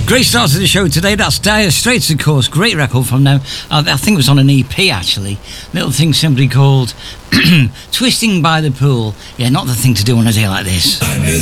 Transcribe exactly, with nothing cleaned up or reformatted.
Great start to the show today. That's Dire Straits, of course. Great record from them. Uh, I think it was on an E P, actually. Little thing simply called Twisting by the Pool. Yeah, not the thing to do on a day like this.